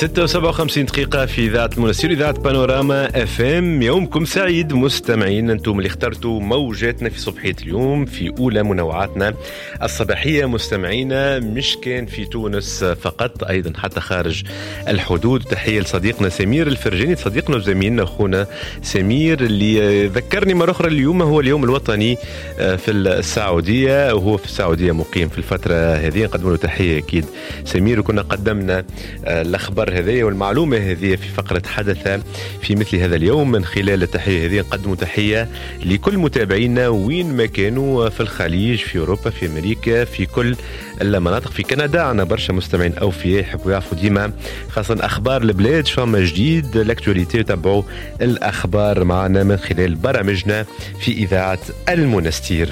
6:57 في إذاعة المنستير، إذاعة بانوراما FM. يومكم سعيد مستمعين، أنتم اللي اخترتوا موجاتنا في صبحية اليوم في أولى منوعاتنا الصباحية. مستمعينا مش كان في تونس فقط، أيضا حتى خارج الحدود. تحية لصديقنا سمير الفرجاني، صديقنا وزميلنا أخونا سمير، اللي ذكرني مرة أخرى اليوم هو اليوم الوطني في السعودية، وهو في السعودية مقيم في الفترة هذه. نقدم له تحية أكيد سمير، وكنا قدمنا الأخبار هذه والمعلومة هذه في فقرة حدث في مثل هذا اليوم. من خلال التحية هذه نقدم تحية لكل متابعينا وين ما كانوا، في الخليج، في أوروبا، في أمريكا، في كل المناطق، في كندا عنا برشا مستمعين أوفياء يحبوا يعرفوا ديما خاصة أخبار البلاد، فما جديد الأكتواليتي، وتابعوا الأخبار معنا من خلال برامجنا في إذاعة المنستير.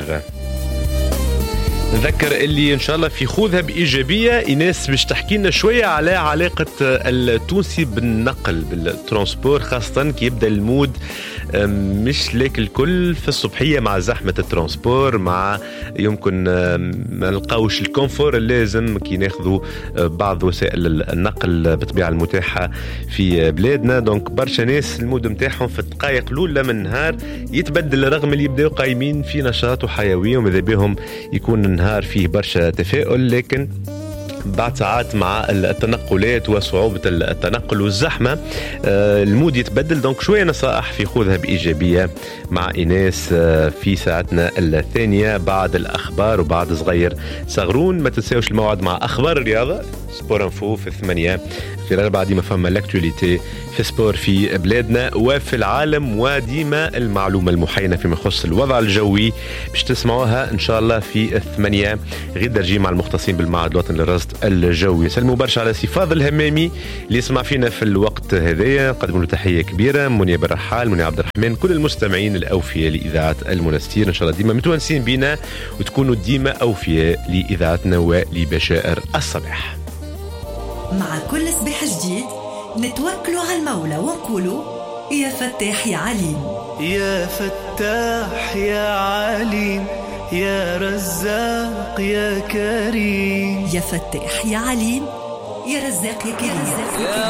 نذكر اللي إن شاء الله في خوذها بإيجابية إيناس باش تحكي لنا شوية على علاقة التونسي بالنقل بالترانسبور، خاصة كي يبدأ المود مش لك الكل في الصبحية مع زحمة الترانسبور، مع يمكن ما نلقاوش الكونفور اللازم كي ناخذوا بعض وسائل النقل بالطبيعة المتاحة في بلادنا. دونك برشا ناس المود متاعهم في الدقائق الأولى من النهار يتبدل، رغم اللي يبدأوا قايمين في نشاط وحيوية وماذا بهم يكون النهار فيه برشا تفاؤل، لكن بعد ساعات مع التنقلات وصعوبة التنقل والزحمة المود يتبدل. دونك شوية نصائح في خوذها بإيجابية مع إيناس في ساعتنا الثانية بعد الأخبار وبعد صغير صغرون. ما تنساوش الموعد مع أخبار الرياضة سبور انفو في 8 في بعد ما فما الاكتواليتي في سبور في بلادنا وفي العالم، وديما المعلومة المحينة فيما يخص الوضع الجوي باش تسمعوها إن شاء الله في 8 غير درجي مع المختصين بالمعهد الوطني للرصد الجوي. سلموا برشا على سي فاضل الهمامي اللي يسمع فينا في الوقت هذايا، نقدم له تحية كبيرة. منيا بالرحال، منيا عبد الرحمن، كل المستمعين الأوفياء لإذاعة المنستير، إن شاء الله ديما متونسين بينا وتكونوا ديما أوفياء لإذاعتنا ولبشائر الصباح. مع كل صباح جديد نتوكلوا على المولى ونقولوا يا فتاح يا عليم، يا فتاح يا عليم، يا رزاق يا كريم، يا فتاح يا عليم، يا رزاق يا كريم.